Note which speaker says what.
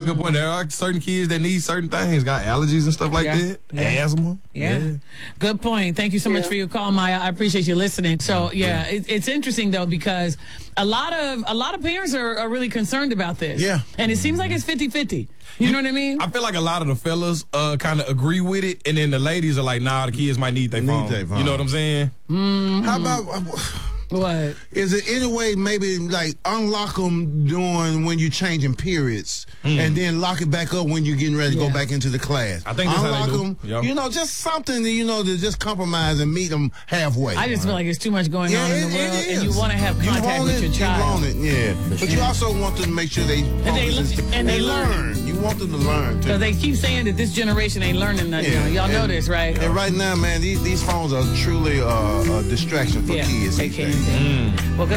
Speaker 1: good point. There are certain kids that need certain things, got allergies and stuff like that, asthma.
Speaker 2: Yeah. Good point. Thank you so much for your call, Maya. I appreciate you listening. So it's interesting though, because a lot of parents are really concerned about this.
Speaker 1: Yeah.
Speaker 2: And it seems like it's 50-50. You know what I mean?
Speaker 1: I feel like a lot of the fellas kind of agree with it, and then the ladies are like, nah, the kids might need their phone. You know what I'm saying?
Speaker 3: How about...
Speaker 2: What?
Speaker 3: Is there any way maybe like unlock them when you're changing periods and then lock it back up when you're getting ready to go back into the class?
Speaker 1: I think that's
Speaker 3: unlock
Speaker 1: how they do.
Speaker 3: them,
Speaker 1: Yep.
Speaker 3: you know, just something to just compromise and meet them halfway.
Speaker 2: I just feel like there's too much going on in the world, and you want to have contact with your child.
Speaker 3: You want it, but you also want them to make sure they learn. You want them to learn too.
Speaker 2: Because they keep saying that this generation ain't learning nothing. Y'all know this, right?
Speaker 3: And right now, man, these phones are truly a distraction for kids.
Speaker 2: They can. Well, good